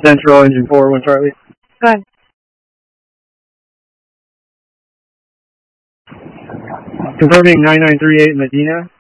Central, engine 4, 1 Charlie. Go ahead. Confirming 9938 Medina.